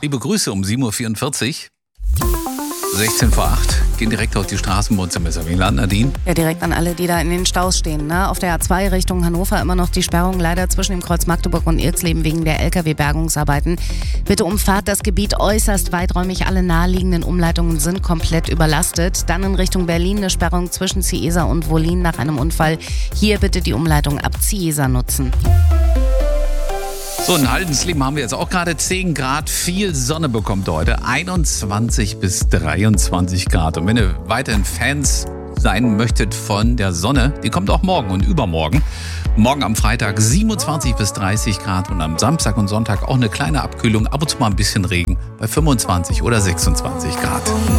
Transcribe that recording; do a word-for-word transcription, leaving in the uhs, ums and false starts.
Liebe Grüße um sieben Uhr vierundvierzig. sechzehn vor acht. Gehen direkt auf die Straßen bei uns im Messerwinland. Nadine? Ja, direkt an alle, die da in den Staus stehen. Ne? Auf der A zwei Richtung Hannover immer noch die Sperrung, leider zwischen dem Kreuz Magdeburg und Irxleben wegen der L K W-Bergungsarbeiten. Bitte umfahrt das Gebiet äußerst weiträumig. Alle naheliegenden Umleitungen sind komplett überlastet. Dann in Richtung Berlin eine Sperrung zwischen Ciesa und Wollin nach einem Unfall. Hier bitte die Umleitung ab Ciesa nutzen. So, in Haldensleben haben wir jetzt auch gerade zehn Grad. Viel Sonne bekommt heute. einundzwanzig bis dreiundzwanzig Grad. Und wenn ihr weiterhin Fans sein möchtet von der Sonne, die kommt auch morgen und übermorgen. Morgen am Freitag siebenundzwanzig bis dreißig Grad und am Samstag und Sonntag auch eine kleine Abkühlung. Ab und zu mal ein bisschen Regen bei fünfundzwanzig oder sechsundzwanzig Grad.